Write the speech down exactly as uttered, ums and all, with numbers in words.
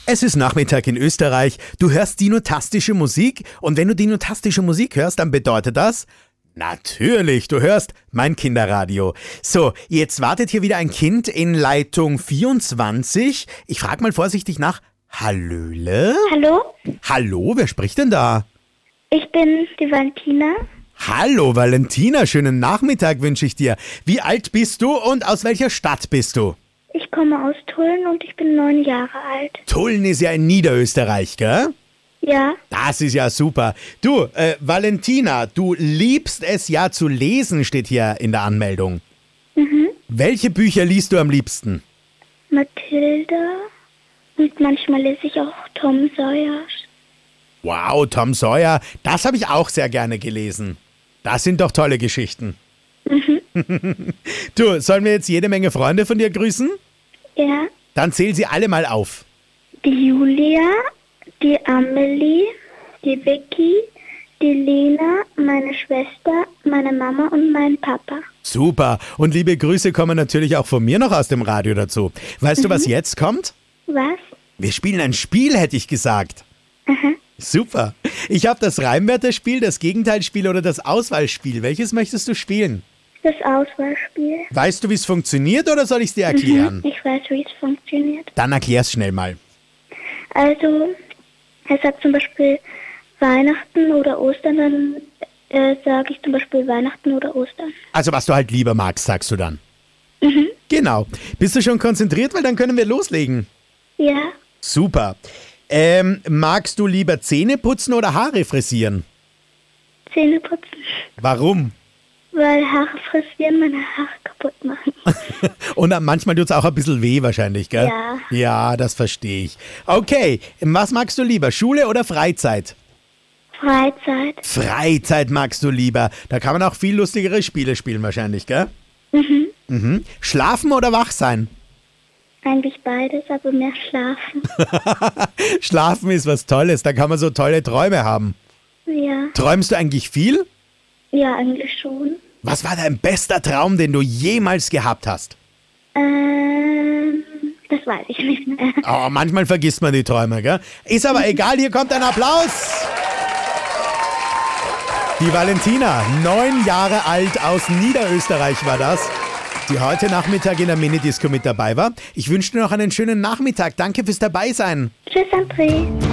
Es ist Nachmittag in Österreich. Du hörst dinotastische Musik und wenn du dinotastische Musik hörst, dann bedeutet das natürlich, du hörst mein Kinderradio. So, jetzt wartet hier wieder ein Kind in Leitung vierundzwanzig. Ich frage mal vorsichtig nach. Hallöle? Hallo? Hallo, wer spricht denn da? Ich bin die Valentina. Hallo Valentina, schönen Nachmittag wünsche ich dir. Wie alt bist du und aus welcher Stadt bist du? Ich komme aus Tulln und ich bin neun Jahre alt. Tulln ist ja in Niederösterreich, gell? Ja. Das ist ja super. Du, äh, Valentina, du liebst es ja zu lesen, steht hier in der Anmeldung. Mhm. Welche Bücher liest du am liebsten? Mathilda. Und manchmal lese ich auch Tom Sawyer. Wow, Tom Sawyer, das habe ich auch sehr gerne gelesen. Das sind doch tolle Geschichten. Mhm. Du, sollen wir jetzt jede Menge Freunde von dir grüßen? Ja. Dann zähl sie alle mal auf. Die Julia, die Amelie, die Vicky, die Lena, meine Schwester, meine Mama und mein Papa. Super. Und liebe Grüße kommen natürlich auch von mir noch aus dem Radio dazu. Weißt du, was jetzt kommt? Was? Wir spielen ein Spiel, hätte ich gesagt. Aha. Super. Ich habe das Reimwörterspiel, das Gegenteilspiel oder das Auswahlspiel. Welches möchtest du spielen? Das Auswahlspiel. Weißt du, wie es funktioniert oder soll ich es dir erklären? Mhm. Ich weiß, wie es funktioniert. Dann erklär's schnell mal. Also, er sagt zum Beispiel Weihnachten oder Ostern, dann äh, sage ich zum Beispiel Weihnachten oder Ostern. Also was du halt lieber magst, sagst du dann. Mhm. Genau. Bist du schon konzentriert? Weil dann können wir loslegen. Ja. Super. Ähm, magst du lieber Zähne putzen oder Haare frisieren? Zähne putzen. Warum? Weil Haare frisieren meine Haare kaputt machen. Und manchmal tut es auch ein bisschen weh wahrscheinlich, gell? Ja. Ja, das verstehe ich. Okay, was magst du lieber, Schule oder Freizeit? Freizeit. Freizeit magst du lieber. Da kann man auch viel lustigere Spiele spielen wahrscheinlich, gell? Mhm. Mhm. Schlafen oder wach sein? Eigentlich beides, aber mehr schlafen. Schlafen ist was Tolles, da kann man so tolle Träume haben. Ja. Träumst du eigentlich viel? Ja, eigentlich schon. Was war dein bester Traum, den du jemals gehabt hast? Ähm, das weiß ich nicht mehr. Oh, manchmal vergisst man die Träume, gell? Ist aber egal, hier kommt ein Applaus. Die Valentina, neun Jahre alt, aus Niederösterreich war das, die heute Nachmittag in der Minidisco mit dabei war. Ich wünsche dir noch einen schönen Nachmittag. Danke fürs Dabeisein. Tschüss, André.